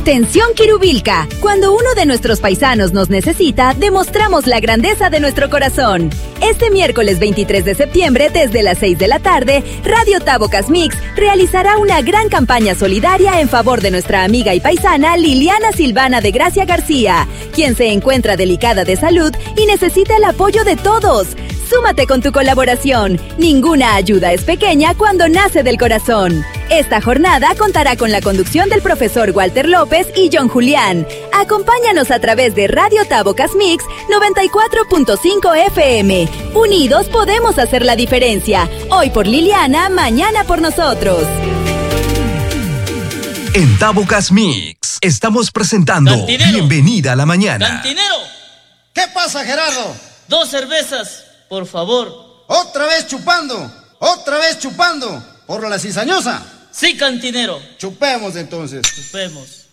Atención Quirubilca, cuando uno de nuestros paisanos nos necesita, demostramos la grandeza de nuestro corazón. Este miércoles 23 de septiembre, desde las 6 de la tarde, Radio Tabocas Mix realizará una gran campaña solidaria en favor de nuestra amiga y paisana Liliana Silvana de Gracia García, quien se encuentra delicada de salud y necesita el apoyo de todos. Súmate con tu colaboración. Ninguna ayuda es pequeña cuando nace del corazón. Esta jornada contará con la conducción del profesor Walter López y John Julián. Acompáñanos a través de Radio Tabocas Mix 94.5 FM. Unidos podemos hacer la diferencia. Hoy por Liliana, mañana por nosotros. En Tabocas Mix estamos presentando Cantinero. Bienvenida a la mañana. ¡Cantinero! ¿Qué pasa, Gerardo? 2 cervezas, por favor. Otra vez chupando, por la cizañosa. Sí, cantinero. Chupemos entonces. Chupemos.